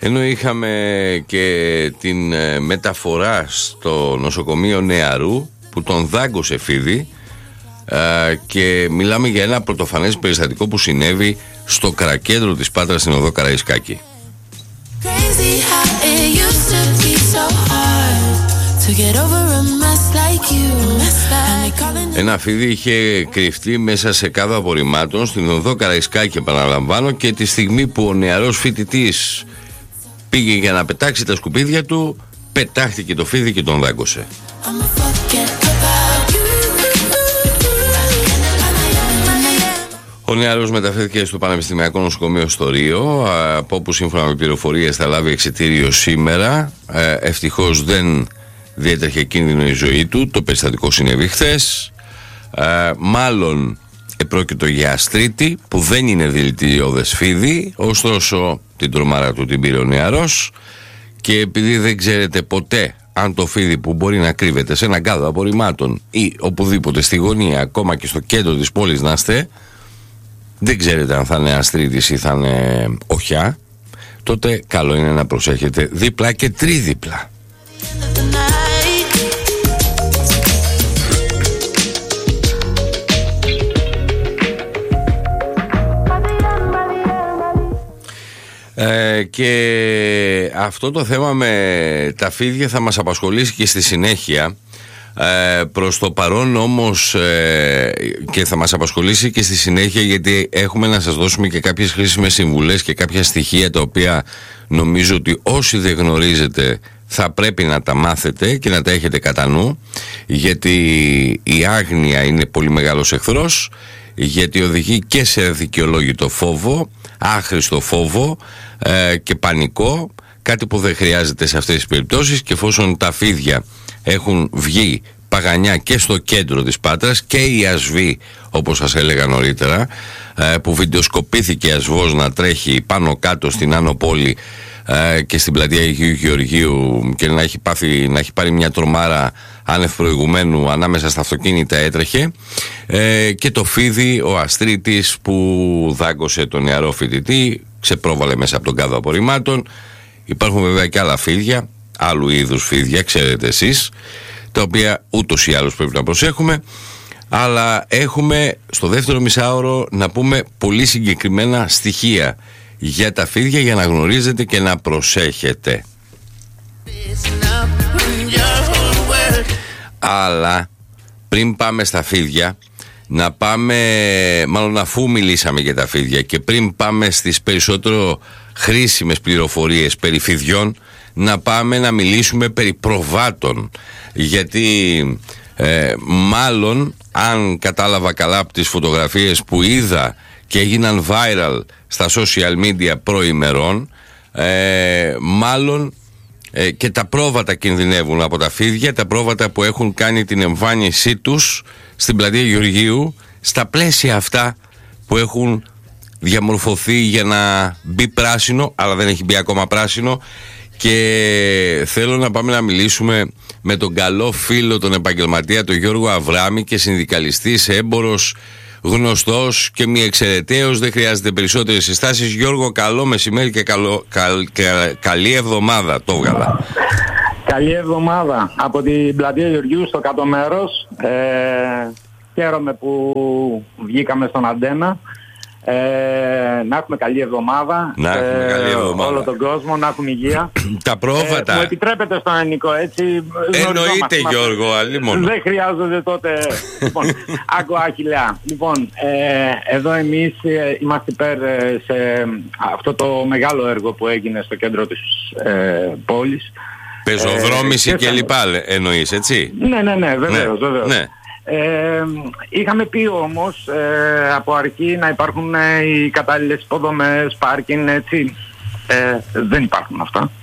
Ενώ είχαμε και την μεταφορά στο νοσοκομείο Νεαρού που τον δάγκωσε φίδι, και μιλάμε για ένα πρωτοφανές περιστατικό που συνέβη στο Καρακέντρο της Πάτρας στην οδό Καραϊσκάκη. Ένα φίδι είχε κρυφτεί μέσα σε κάδο απορριμμάτων στην οδό Καραϊσκάκη, επαναλαμβάνω, και τη στιγμή που ο νεαρός φοιτητής πήγε για να πετάξει τα σκουπίδια του, πετάχτηκε το φίδι και τον δάγκωσε. Ο νεαρός μεταφέρθηκε στο Πανεπιστημιακό Νοσοκομείο στο Ρίο, από όπου σύμφωνα με πληροφορίες θα λάβει εξιτήριο σήμερα. Ευτυχώς δεν διέτρεχε κίνδυνο η ζωή του. Το περιστατικό συνέβη χθες. Μάλλον επρόκειτο για αστρίτη, που δεν είναι δηλητηριώδες φίδι, ωστόσο την τρομάρα του την πήρε ο νεαρός, και επειδή δεν ξέρετε ποτέ αν το φίδι που μπορεί να κρύβεται σε έναν κάδο απορριμμάτων ή οπουδήποτε στη γωνία, ακόμα και στο κέντρο της πόλης να είστε, δεν ξέρετε αν θα είναι αστρίτης ή θα είναι οχιά, τότε καλό είναι να προσέχετε δίπλα και τρίδίπλα. Και αυτό το θέμα με τα φίδια θα μας απασχολήσει και στη συνέχεια. Προς το παρόν όμως, και θα μας απασχολήσει και στη συνέχεια, γιατί έχουμε να σας δώσουμε και κάποιες χρήσιμες συμβουλές και κάποια στοιχεία τα οποία νομίζω ότι όσοι δεν γνωρίζετε θα πρέπει να τα μάθετε και να τα έχετε κατά νου, γιατί η άγνοια είναι πολύ μεγάλος εχθρός, γιατί οδηγεί και σε αδικαιολόγητο φόβο, άχρηστο φόβο και πανικό, κάτι που δεν χρειάζεται σε αυτές τις περιπτώσεις. Και εφόσον τα φίδια έχουν βγει παγανιά και στο κέντρο της Πάτρας, και η ασβή, όπως σας έλεγα νωρίτερα, που βιντεοσκοπήθηκε ασβώς να τρέχει πάνω κάτω στην Άνω Πόλη και στην πλατεία Αγίου Γεωργίου, και να έχει πάρει μια τρομάρα άνευ προηγουμένου, ανάμεσα στα αυτοκίνητα έτρεχε, και το φίδι, ο αστρίτης που δάγκωσε τον νεαρό φοιτητή, ξεπρόβαλε μέσα από τον κάδο απορριμμάτων. Υπάρχουν βέβαια και άλλα φίδια, άλλου είδους φίδια, ξέρετε εσείς, τα οποία ούτως ή άλλως πρέπει να προσέχουμε, αλλά έχουμε στο δεύτερο μισάωρο να πούμε πολύ συγκεκριμένα στοιχεία για τα φίδια, για να γνωρίζετε και να προσέχετε. Αλλά πριν πάμε στα φίδια, να πάμε, μάλλον αφού μιλήσαμε για τα φίδια και πριν πάμε στις περισσότερο χρήσιμες πληροφορίες περί φιδιών, να πάμε να μιλήσουμε περί προβάτων, γιατί μάλλον, αν κατάλαβα καλά από τις φωτογραφίες που είδα και έγιναν viral στα social media προημερών, μάλλον και τα πρόβατα κινδυνεύουν από τα φίδια, τα πρόβατα που έχουν κάνει την εμφάνισή τους στην πλατεία Γεωργίου, στα πλαίσια αυτά που έχουν διαμορφωθεί για να μπει πράσινο, αλλά δεν έχει μπει ακόμα πράσινο. Και θέλω να πάμε να μιλήσουμε με τον καλό φίλο, τον επαγγελματία, τον Γιώργο Αβράμη, και συνδικαλιστής, έμπορος, γνωστός και μη εξαιρεταίος, δεν χρειάζεται περισσότερες συστάσεις. Γιώργο, καλό μεσημέρι και καλή εβδομάδα. Το έβγαλα. Καλή εβδομάδα από την πλατεία Γεωργίου στο κάτω μέρος. Χαίρομαι που βγήκαμε στον Αντένα. Να έχουμε καλή εβδομάδα. Να έχουμε καλή εβδομάδα. Όλο τον κόσμο, να έχουμε υγεία. Τα πρόβατα. Μου επιτρέπετε στον ελληνικό, έτσι. Εννοείται, Γιώργο, αλλήμον. Δεν χρειάζονται τότε. Λοιπόν, άκου Αχιλλέα. Λοιπόν, εδώ εμείς είμαστε υπέρ σε αυτό το μεγάλο έργο που έγινε στο κέντρο της πόλης. Πεζοδρόμηση και λοιπά εννοείς, έτσι? Ναι, βεβαίως. Ναι. Είχαμε πει όμως από αρχή να υπάρχουν οι κατάλληλες υποδομές, πάρκινγκ, έτσι. Δεν υπάρχουν αυτά.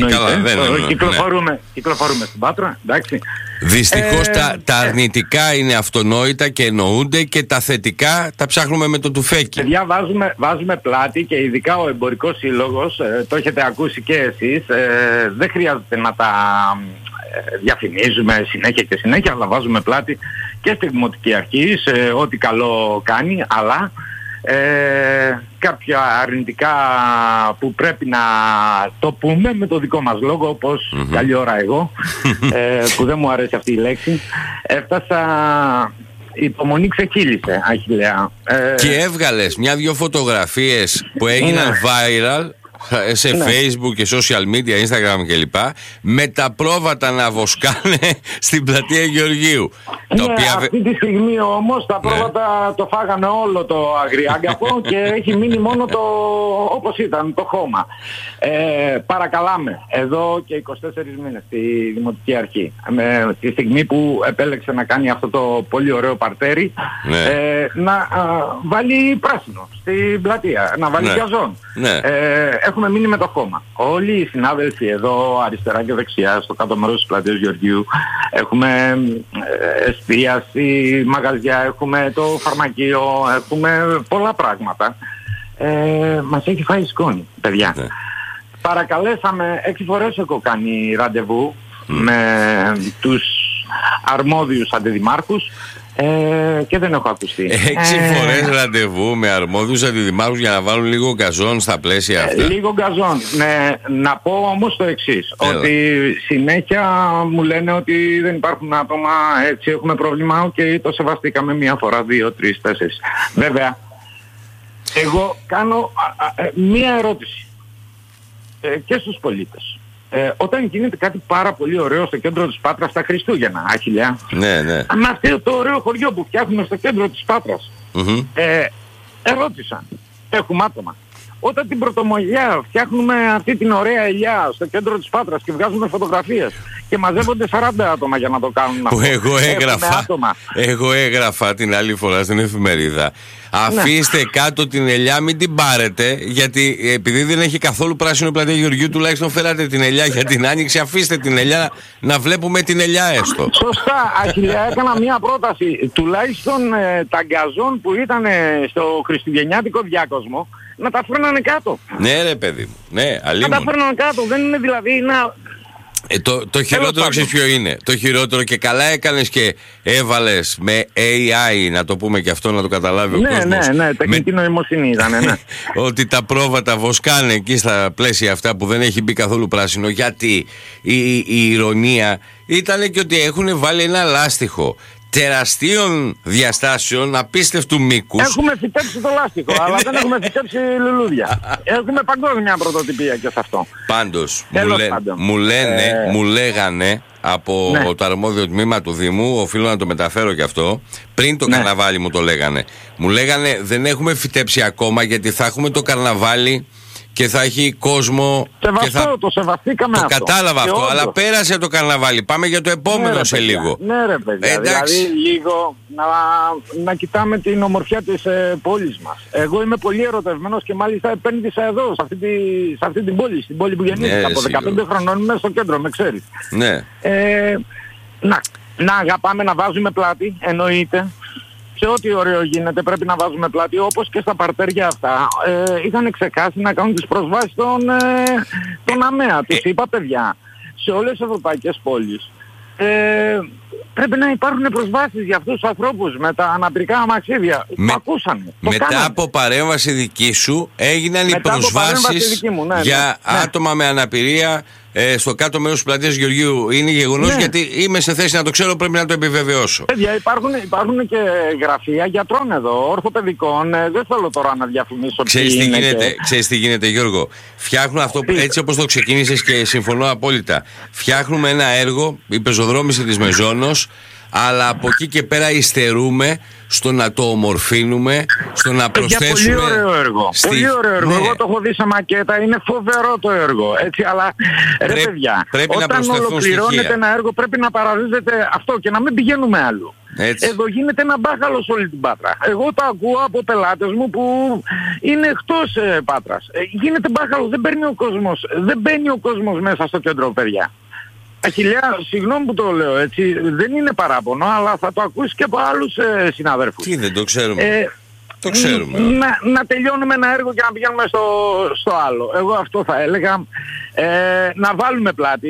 Κυκλοφορούμε στην Πάτρα, εντάξει. Δυστυχώς τα αρνητικά είναι αυτονόητα και εννοούνται, και τα θετικά τα ψάχνουμε με το τουφέκι. Παιδιά, βάζουμε πλάτη, και ειδικά ο Εμπορικός Σύλλογος, το έχετε ακούσει και εσείς, δεν χρειάζεται να τα διαφημίζουμε συνέχεια, αλλά βάζουμε πλάτη και στη Δημοτική Αρχή σε ό,τι καλό κάνει, αλλά κάποια αρνητικά που πρέπει να το πούμε με το δικό μας λόγο, όπως καλή ώρα εγώ, που δεν μου αρέσει αυτή η λέξη. Έφτασα, η υπομονή ξεκύλησε, Αχιλλέα. Και έβγαλες μια-δυο φωτογραφίες που έγιναν viral σε Facebook και social media, Instagram κλπ, με τα πρόβατα να βοσκάνε στην πλατεία Γεωργίου. Αυτή τη στιγμή όμως τα πρόβατα το φάγανε όλο το αγριάγκαπο και έχει μείνει μόνο το, όπως ήταν, το χώμα. Παρακαλάμε, εδώ και 24 μήνες στη Δημοτική Αρχή, τη στιγμή που επέλεξε να κάνει αυτό το πολύ ωραίο παρτέρι, να βάλει πράσινο στην πλατεία, να βάλει γκαζόν. Έχουμε μείνει με το χώμα. Όλοι οι συνάδελφοι εδώ αριστερά και δεξιά στο κάτω μέρος της πλατείας Γεωργίου έχουμε εστίαση, μαγαζιά, έχουμε το φαρμακείο, έχουμε πολλά πράγματα. Μας έχει φάει σκόνη, παιδιά. Παρακαλέσαμε, 6 φορές έχω κάνει ραντεβού με τους αρμόδιους αντιδημάρχους και δεν έχω ακουστεί. 6 φορές ραντεβού με αρμόδιους αντιδημάρχους για να βάλουν λίγο γκαζόν στα πλαίσια αυτά. Λίγο γκαζόν. Να πω όμως το εξής, ότι συνέχεια μου λένε ότι δεν υπάρχουν άτομα, έτσι έχουμε πρόβλημα, και το σεβαστήκαμε μία φορά, 2, 3, 4. Βέβαια, εγώ κάνω μία ερώτηση και στους πολίτες. Όταν γίνεται κάτι πάρα πολύ ωραίο στο κέντρο της Πάτρας στα Χριστούγεννα, Αχιλλέα, με αυτό το ωραίο χωριό που φτιάχνουμε στο κέντρο της Πάτρας, ερώτησαν, έχουμε άτομα. Όταν την Πρωτομαγιά φτιάχνουμε αυτή την ωραία ελιά στο κέντρο της Πάτρας και βγάζουμε φωτογραφίες και μαζεύονται 40 άτομα για να το κάνουν αυτό. Εγώ έγραφα την άλλη φορά στην εφημερίδα. Αφήστε κάτω την ελιά, μην την πάρετε, γιατί επειδή δεν έχει καθόλου πράσινο πλατεία Γεωργίου, τουλάχιστον φέρατε την ελιά για την Άνοιξη. Αφήστε την ελιά να βλέπουμε την ελιά έστω. Σωστά, Αχιλλέα, έκανα μια πρόταση. Τουλάχιστον τα γκαζόν που ήταν στο χριστουγεννιάτικο διάκοσμο να τα φέρνανε κάτω. Ναι ρε παιδί μου, ναι, αλίμονο. Να τα φέρνανε κάτω, δεν είναι δηλαδή να... Το χειρότερο ξέρεις ποιο είναι? Το χειρότερο, και καλά έκανες και έβαλες με AI, να το πούμε και αυτό, να το καταλάβει ο κόσμος. Ναι, τεχνητή νοημοσύνη ήταν, ναι. Ότι τα πρόβατα βοσκάνε εκεί στα πλαίσια αυτά που δεν έχει μπει καθόλου πράσινο, γιατί η ηρωνία ήταν και ότι έχουν βάλει ένα λάστιχο τεραστίων διαστάσεων, απίστευτου μήκους. Έχουμε φυτέψει το λάστιχο, αλλά δεν έχουμε φυτέψει λουλούδια. Έχουμε παγκόσμια πρωτοτυπία και σε αυτό. Πάντως, μου λέγανε από το αρμόδιο τμήμα του Δήμου, οφείλω να το μεταφέρω και αυτό, πριν το καρναβάλι μου το λέγανε. Μου λέγανε δεν έχουμε φυτέψει ακόμα, γιατί θα έχουμε το καρναβάλι και θα έχει κόσμο. Σεβαστό, το σεβαστήκαμε αυτό. Το κατάλαβα αυτό, αλλά πέρασε το καρναβάλι. Πάμε για το επόμενο σε λίγο. Ναι ρε παιδιά, δηλαδή λίγο να κοιτάμε την ομορφιά της πόλης μας. Εγώ είμαι πολύ ερωτευμένος και μάλιστα επένδυσα εδώ, σε αυτή την πόλη, στην πόλη που γεννήθηκα. Από 15 χρονών είμαι στο κέντρο, με ξέρεις. Ναι. Να αγαπάμε, να βάζουμε πλάτη, εννοείται. Σε ό,τι ωραίο γίνεται πρέπει να βάζουμε πλάτη, όπως και στα παρτέρια αυτά. Είχαν ξεκάσει να κάνουν τις προσβάσεις των ΑΜΕΑ. Τους είπα, παιδιά, σε όλες τις ευρωπαϊκές πόλεις πρέπει να υπάρχουν προσβάσεις για αυτούς τους ανθρώπους με τα αναπηρικά αμαξίδια. Το ακούσανε. Μετά από παρέμβαση δική σου έγιναν οι προσβάσεις για άτομα με αναπηρία στο κάτω μέρος της πλατείας Γεωργίου. Είναι γεγονός, γιατί είμαι σε θέση να το ξέρω, πρέπει να το επιβεβαιώσω. Παιδιά, υπάρχουν και γραφεία γιατρών εδώ, ορθοπαιδικών. Δεν θέλω τώρα να διαφημίσω. Ξέρεις τι γίνεται, Γιώργο? Φτιάχνουν αυτό έτσι όπως το ξεκίνησες και συμφωνώ απόλυτα. Φτιάχνουμε ένα έργο, η πεζοδρόμηση της Μεζώνος, αλλά από εκεί και πέρα υστερούμε στο να το ομορφύνουμε, στο να προσθέσουμε... Πολύ ωραίο έργο. Πολύ ωραίο έργο. Εγώ το έχω δει σε μακέτα, είναι φοβερό το έργο. Έτσι, αλλά ρε παιδιά, όταν ολοκληρώνεται ένα έργο πρέπει να παραδίδεται αυτό και να μην πηγαίνουμε αλλού. Έτσι. Εδώ γίνεται ένα μπάχαλο σε όλη την Πάτρα. Εγώ το ακούω από πελάτες μου που είναι εκτός Πάτρας. Γίνεται μπάχαλο, δεν μπαίνει ο κόσμος μέσα στο κέντρο, παιδιά. Αχιλλέα, συγγνώμη που το λέω έτσι, δεν είναι παράπονο, αλλά θα το ακούσει και από άλλους συναδέρφους. Τι, δεν το ξέρουμε. Το ξέρουμε. Να τελειώνουμε ένα έργο και να πηγαίνουμε στο άλλο. Εγώ αυτό θα έλεγα. Να βάλουμε πλάτη.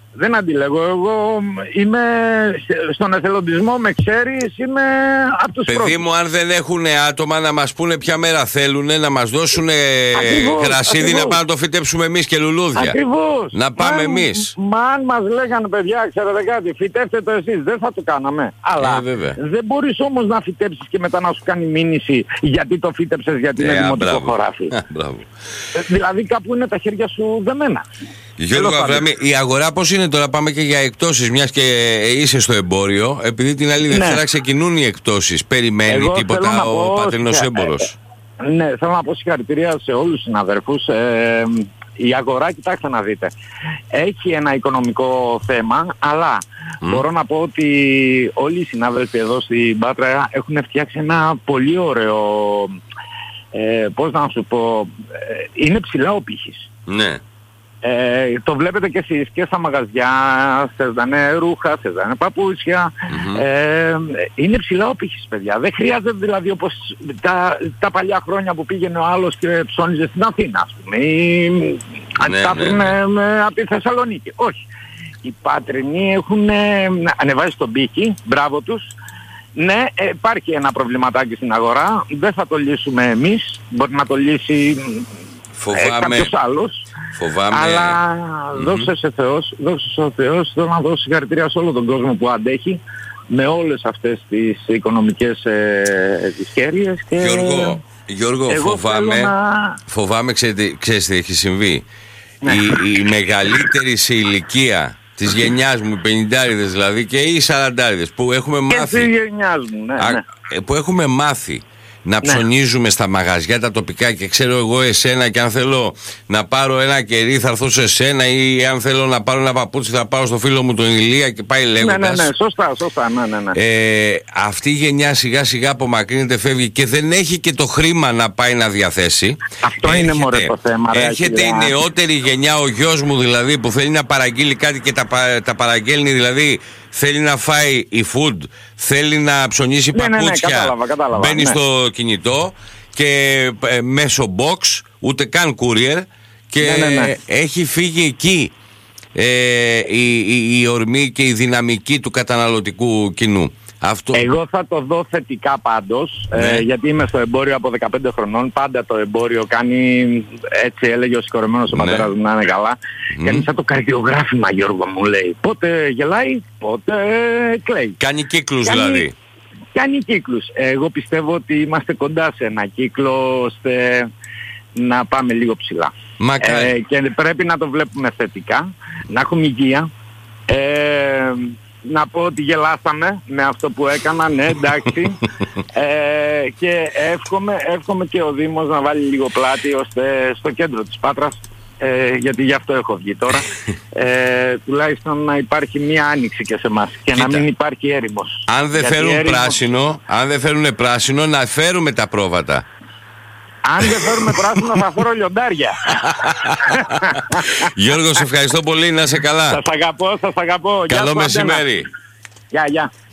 Δεν αντιλέγω. Εγώ είμαι στον εθελοντισμό, με ξέρεις, είμαι από τους πρώτους. Παιδί μου, αν δεν έχουν άτομα να μας πούνε ποια μέρα θέλουν, να μας δώσουν γρασίδι να πάμε να το φυτέψουμε εμείς και λουλούδια. Ακριβώς. Να πάμε εμείς. Μα αν μας λέγανε, παιδιά, ξέρετε κάτι, φυτέψτε το εσείς, δεν θα το κάναμε. Αλλά δεν μπορείς όμως να φυτέψεις και μετά να σου κάνει μήνυση γιατί το φύτεψες, γιατί είναι δημοτικό χωράφι. Δηλαδή κάπου είναι τα χέρια σου δεμένα. Γιώργο Αβραμή, η αγορά πώς είναι τώρα? Πάμε και για εκπτώσεις, μιας και είσαι στο εμπόριο. Επειδή την άλλη Δευτέρα ξεκινούν οι εκπτώσεις, περιμένει τίποτα ο πατρινός έμπορος? Ναι, θέλω να πω συγχαρητήρια σε όλους τους συναδέρφους. Η αγορά, κοιτάξτε να δείτε, έχει ένα οικονομικό θέμα, αλλά μπορώ να πω ότι όλοι οι συνάδελφοι εδώ στην Πάτρα έχουν φτιάξει ένα πολύ ωραίο, πώς να σου πω, είναι ψηλά ο πύχης. Ναι. Το βλέπετε και εσείς και στα μαγαζιά, στεζάνε ρούχα, στεζάνε παπούτσια. Είναι ψηλά ο πύχης, παιδιά. Δεν χρειάζεται δηλαδή όπως τα παλιά χρόνια που πήγαινε ο άλλος και ψώνιζε στην Αθήνα, ας πούμε, ή αντιστάθουν από τη Θεσσαλονίκη. Όχι. Οι Πάτρινοι έχουν ανεβάσει τον πύχη, μπράβο τους. Ναι, υπάρχει ένα προβληματάκι στην αγορά, δεν θα το λύσουμε εμείς, μπορεί να το λύσει κάποιος άλλος. Αλλά δόξα σε Θεός, θέλω να δώσω συγχαρητήρια σε όλο τον κόσμο που αντέχει με όλες αυτές τις οικονομικές δυσκέρειες. Γιώργο, φοβάμαι, ξέρεις τι έχει συμβεί. Η μεγαλύτερη σε ηλικία της γενιάς μου, οι 50'ριδες δηλαδή και οι 40'ριδες που έχουμε μάθει, και της γενιάς μου, που έχουμε μάθει να ψωνίζουμε στα μαγαζιά τα τοπικά και ξέρω εγώ εσένα και αν θέλω να πάρω ένα κερί θα έρθω σε εσένα ή αν θέλω να πάρω ένα παπούτσι θα πάω στο φίλο μου τον Ηλία και πάει λέγοντας. Ναι, σωστά, αυτή η γενιά σιγά σιγά απομακρύνεται, φεύγει και δεν έχει και το χρήμα να πάει να διαθέσει. Αυτό είναι μωρέ το θέμα. Έρχεται η νεότερη γενιά, ο γιος μου δηλαδή που θέλει να παραγγείλει κάτι και τα παραγγέλνει, δηλαδή θέλει να φάει e-food, θέλει να ψωνίσει παπούτσια, κατάλαβα, μπαίνει στο κινητό και μέσω box, ούτε καν courier και έχει φύγει εκεί η ορμή και η δυναμική του καταναλωτικού κοινού. Εγώ θα το δω θετικά πάντως, γιατί είμαι στο εμπόριο από 15 χρονών, πάντα το εμπόριο κάνει, έτσι έλεγε ο συγχωρεμένος ο πατέρας μου να είναι καλά, κάνει σαν το καρδιογράφημα, Γιώργο μου, λέει. Πότε γελάει, πότε κλαίει. Κάνει κύκλους δηλαδή. Κάνει κύκλους. Εγώ πιστεύω ότι είμαστε κοντά σε ένα κύκλο ώστε να πάμε λίγο ψηλά. Και πρέπει να το βλέπουμε θετικά, να έχουμε υγεία. Να πω ότι γελάσαμε με αυτό που έκανα, ναι, εντάξει. Και εύχομαι και ο Δήμος να βάλει λίγο πλάτη ώστε στο κέντρο της Πάτρας, γιατί γι' αυτό έχω βγει τώρα, τουλάχιστον να υπάρχει μία άνοιξη και σε εμάς και να μην υπάρχει έρημος. Αν δεν φέρουν πράσινο, να φέρουμε τα πρόβατα. Αν δεν φέρουμε πράσινο θα φέρω λιοντάρια. Γιώργο, σε ευχαριστώ πολύ, να είσαι καλά. Σας αγαπώ. Καλό μεσημέρι. Γεια.